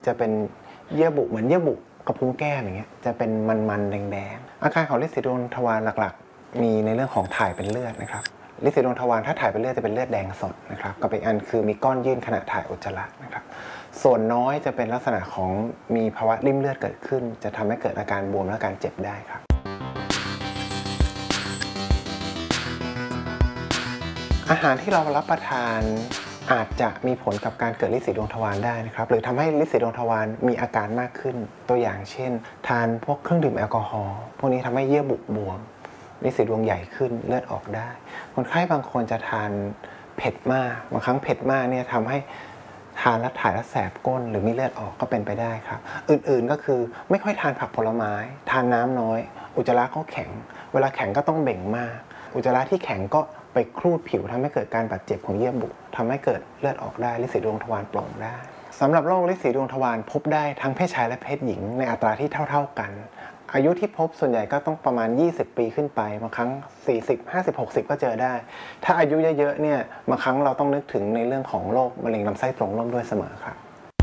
จะเป็นเยื่อบุเหมือนเยื่อบุกระพุ้งแก้มอย่างเงี้ยจะเป็นมันๆแดงๆอาการของฤทธิ์สีดวงทวารหลักๆมีในเรื่องของถ่ายเป็นเลือดนะครับฤทธิ์สีดวงทวารถ้าถ่ายเป็นเลือดจะเป็นเลือดแดงสดนะครับกับอีกอันคือมีก้อนยื่นขณะถ่ายอุจจาระนะครับส่วนน้อยจะเป็นลักษณะของมีภาวะริ่มเลือดเกิดขึ้นจะทำให้เกิดอาการบวมและการเจ็บได้ครับอาหารที่เรารับประทานอาจจะมีผลกับการเกิดฤทธิ์สีดวงทวารได้นะครับหรือทำให้ฤทธิ์สีดวงทวารมีอาการมากขึ้นตัวอย่างเช่นทานพวกเครื่องดื่มแอลกอฮอล์พวกนี้ทำให้เยื่อบุบวมฤทธิ์สีดวงใหญ่ขึ้นเลือดออกได้คนไข้บางคนจะทานเผ็ดมากบางครั้งเผ็ดมากเนี่ยทำให้ทานแล้วถ่ายแล้วแสบก้นหรือมีเลือดออกก็เป็นไปได้ครับอื่นๆก็คือไม่ค่อยทานผักผลไม้ทานน้ำน้อยอุจจาระก็แข็งเวลาแข็งก็ต้องเบ่งมากอุจจาระที่แข็งก็ไปครูดผิวทำให้เกิดการบาดเจ็บของเยื่อบุทำให้เกิดเลือดออกได้ฤทธิ์สีดวงทวารโปร่งได้สำหรับโรคฤทธิ์สีดวงทวารพบได้ทั้งเพศชายและเพศหญิงในอัตราที่เท่ากันอายุที่พบส่วนใหญ่ก็ต้องประมาณ20ปีขึ้นไปบางครั้ง40 50 60ก็เจอได้ถ้าอายุเยอะๆเนี่ยบางครั้งเราต้องนึกถึงในเรื่องของโรคมะเร็งลำไส้ตรงร่วมด้วยเสมอครับ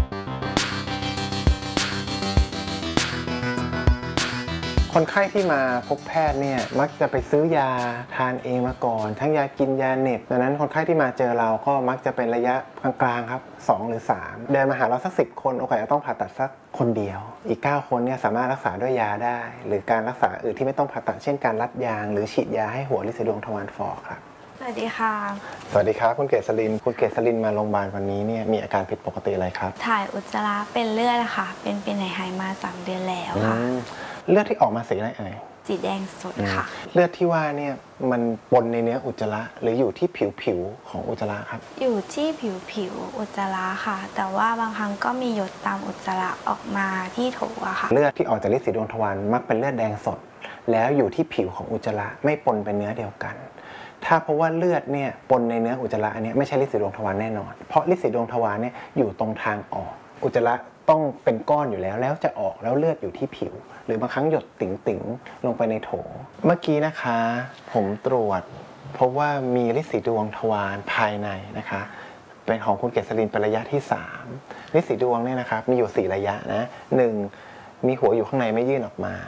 คนไข้ที่มาพบแพทย์เนี่ยมักจะไปซื้อยาทานเองมาก่อนทั้งยากินยาเหน็บดังนั้นคนไข้ที่มาเจอเราก็มักจะเป็นระยะกลางๆครับ2หรือ3เดินมาหาเราสัก10คนโอกาสจะต้องผ่าตัดสักคนเดียวอีก9คนเนี่ยสามารถรักษาด้วยยาได้หรือการรักษาอื่นที่ไม่ต้องผ่าตัดเช่นการรัดยางหรือฉีดยาให้หัวฤทธิ์สีดวงทวารฝ่อครับสวัสดีค่ะสวัสดีครับคุณเกษรินคุณเกษรินมาโรงพยาบาลวันนี้เนี่ยมีอาการผิดปกติอะไรครับถ่ายอุจจาระเป็นเลือดค่ะเป็นหายมา3 เดือนแล้วค่ะเลือดที่ออกมาสีอะไรเอ่ยสีแดงสดค่ะเลือดที่ว่าเนี่ยมันปนในเนื้ออุจจาระหรืออยู่ที่ผิวของอุจจาระครับอยู่ที่ผิวอุจจาระค่ะแต่ว่าบางครั้งก็มีหยดตามอุจจาระออกมาที่โถอะค่ะเลือดที่ออกจากฤทธิ์สีดวงทวารมักเป็นเลือดแดงสดแล้วอยู่ที่ผิวของอุจจาระไม่ปนเป็นเนื้อเดียวกันถ้าเพราะว่าเลือดเนี่ยปนในเนื้ออุจจาระอันนี้ไม่ใช่ฤทธิ์สีดวงทวารแน่นอนเพราะฤทธิ์สีดวงทวารเนี่ยอยู่ตรงทางออกอุจจาระต้องเป็นก้อนอยู่แล้วจะออกแล้วเลือดอยู่ที่ผิวหรือบางครั้งหยดติ๋งๆลงไปในโถเมื่อกี้นะคะผมตรวจพบว่ามีฤทธิ์สีดวงทวารภายในนะคะเป็นของคุณเกษรินเป็นระยะที่3ฤทธิ์สีดวงเนี่ยนะครับมีอยู่4ระยะนะ1มีหัวอยู่ข้างในไม่ยื่นออกมา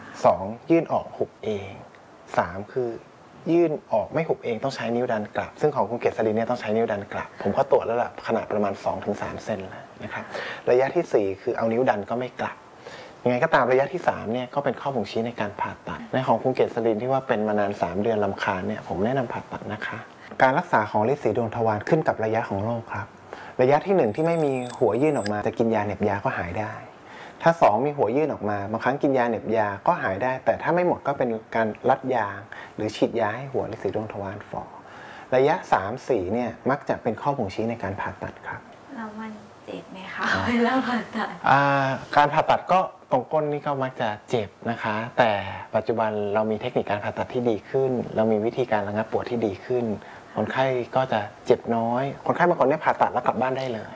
2ยื่นออกหุบเอง3คือยื่นออกไม่หุบเองต้องใช้นิ้วดันกลับซึ่งของคุณเกษรินเนี่ยต้องใช้นิ้วดันกลับผมก็ตรวจแล้วล่ะขนาดประมาณ 2-3 เซนแล้วนะครับระยะที่4คือเอานิ้วดันก็ไม่กลับยังไงก็ตามระยะที่3เนี่ยก็เป็นข้อบ่งชี้ในการผ่าตัดในของคุณเกษรินที่ว่าเป็นมานาน3 เดือนรำคาญเนี่ยผมแนะนำผ่าตัดนะคะการรักษาของฤทธิ์สีดวงทวารขึ้นกับระยะของโรคครับระยะที่1ที่ไม่มีหัวยื่นออกมาจะกินยาเหน็บยาก็หายได้ถ้า2มีหัวยื่นออกมาบางครั้งกินยาเหน็บยาก็หายได้แต่ถ้าไม่หมดก็เป็นการรัดยางหรือฉีดยาให้หัวฤทธิ์สีดวงทวารฝ่อระยะ3-4เนี่ยมักจะเป็นข้อบ่งชี้ในการผ่าตัดครับแล้วมันเจ็บไหมคะเวลาผ่าตัดการผ่าตัดก็ตรงก้นนี่ก็มักจะเจ็บนะคะแต่ปัจจุบันเรามีเทคนิคการผ่าตัดที่ดีขึ้นเรามีวิธีการระงับปวดที่ดีขึ้นคนไข้ก็จะเจ็บน้อยคนไข้บางคนเนี่ยผ่าตัดแล้วกลับบ้านได้เลย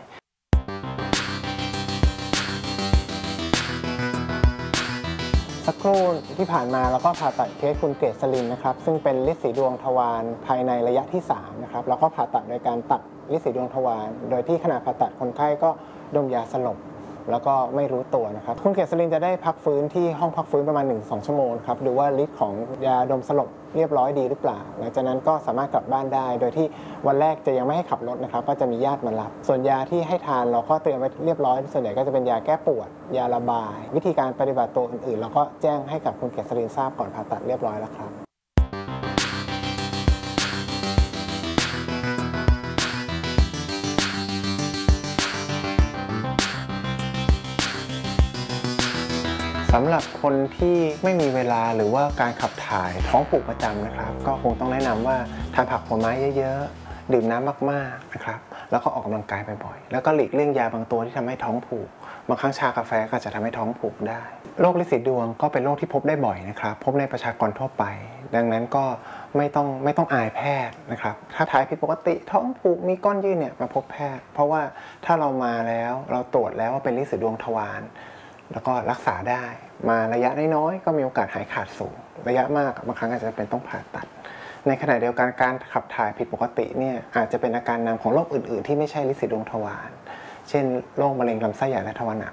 สักครู่ที่ผ่านมาเราก็ผ่าตัดเคสคุณเกษรินนะครับซึ่งเป็นฤทธิ์สีดวงทวารภายในระยะที่3นะครับแล้วก็ผ่าตัดโดยการตัดฤทธิ์สีดวงทวารโดยที่ขณะผ่าตัดคนไข้ก็ดมยาสลบแล้วก็ไม่รู้ตัวนะครับคุณเกษรินจะได้พักฟื้นที่ห้องพักฟื้นประมาณ 1-2 ชั่วโมงครับดูว่าฤทธิ์ของยาดมสลบเรียบร้อยดีหรือเปล่าหลังจากนั้นก็สามารถกลับบ้านได้โดยที่วันแรกจะยังไม่ให้ขับรถนะครับก็จะมีญาติมารับส่วนยาที่ให้ทานเราก็เตรียมไว้เรียบร้อยส่วนใหญ่ก็จะเป็นยาแก้ปวดยาระบายวิธีการปฏิบัติตัวอื่นๆเราก็แจ้งให้กับคุณเกษรินทราบก่อนผ่าตัดเรียบร้อยแล้วครับสำหรับคนที่ไม่มีเวลาหรือว่าการขับถ่ายท้องผูกประจำนะครับก็คงต้องแนะนำว่าทานผักผลไม้เยอะๆดื่มน้ำมากๆนะครับแล้วก็ออกกำลังกายบ่อยๆแล้วก็หลีกเลี่ยงยาบางตัวที่ทำให้ท้องผูกบางครั้งชากาแฟก็จะทำให้ท้องผูกได้โรคฤทธิ์สีดวงก็เป็นโรคที่พบได้บ่อยนะครับพบในประชากรทั่วไปดังนั้นก็ไม่ต้องอายแพทย์นะครับถ้าถ่ายผิดปกติท้องผูกมีก้อนยื่นเนี่ยมาพบแพทย์เพราะว่าถ้าเรามาแล้วเราตรวจแล้วว่าเป็นฤทธิ์สีดวงทวารแล้วก็รักษาได้มาระยะน้อยๆก็มีโอกาสหายขาดสูงระยะมากบางครั้งอาจจะเป็นต้องผ่าตัดในขณะเดียวกันการขับถ่ายผิดปกติเนี่ยอาจจะเป็นอาการนำของโรคอื่นๆที่ไม่ใช่ฤทธิ์สีดวงทวารเช่นโรคมะเร็งลำไส้ใหญ่และทวารหนัก